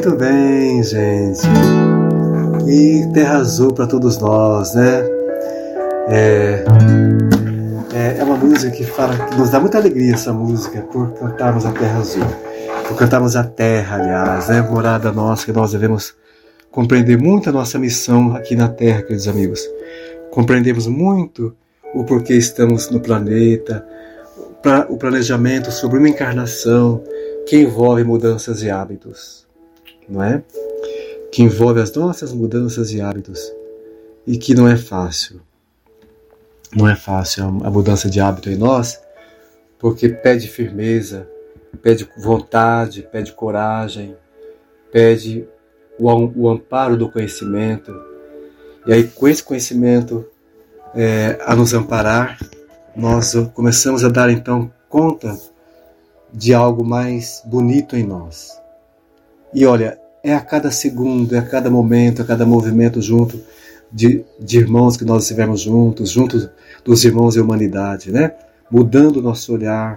Muito bem, gente. E Terra Azul para todos nós, né? É uma música que nos dá muita alegria, essa música, por cantarmos a Terra Azul, por cantarmos a Terra, aliás, né? Morada nossa, que nós devemos compreender muito a nossa missão aqui na Terra, queridos amigos. Compreendemos muito o porquê estamos no planeta, o planejamento sobre uma encarnação que envolve mudanças de hábitos, não é? Que envolve as nossas mudanças de hábitos e que não é fácil. Não é fácil a mudança de hábito em nós, porque pede firmeza, pede vontade, pede coragem, pede o amparo do conhecimento. E aí, com esse conhecimento a nos amparar, nós começamos a dar então conta de algo mais bonito em nós. E olha, é a cada segundo, é a cada momento, a cada movimento junto de irmãos que nós estivermos juntos dos irmãos da humanidade, né? Mudando o nosso olhar,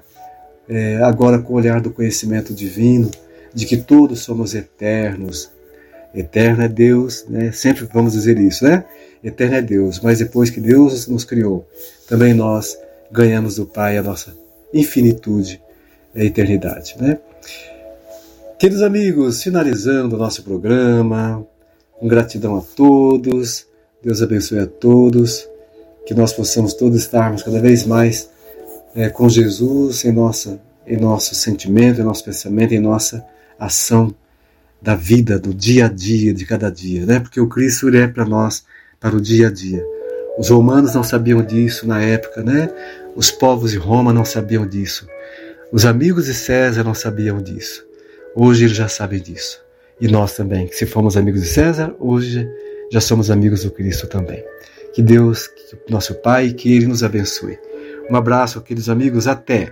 agora com o olhar do conhecimento divino, de que todos somos eternos. Eterno é Deus, né? Sempre vamos dizer isso, né? Eterno é Deus, mas depois que Deus nos criou, também nós ganhamos do Pai a nossa infinitude, a eternidade, né? Queridos amigos, finalizando o nosso programa, com gratidão a todos, Deus abençoe a todos, que nós possamos todos estarmos cada vez mais com Jesus em nosso sentimento, em nosso pensamento, em nossa ação da vida, do dia a dia, de cada dia, né? Porque o Cristo é para nós, para o dia a dia. Os romanos não sabiam disso na época, né? Os povos de Roma não sabiam disso. Os amigos de César não sabiam disso. Hoje eles já sabem disso. E nós também, que se fomos amigos de César, hoje já somos amigos do Cristo também. Que Deus, que nosso Pai, que Ele nos abençoe. Um abraço, queridos amigos, até!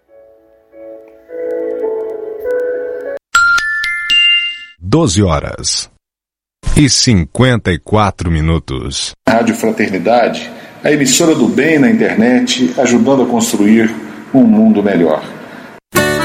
12h54. Rádio Fraternidade, a emissora do bem na internet, ajudando a construir um mundo melhor.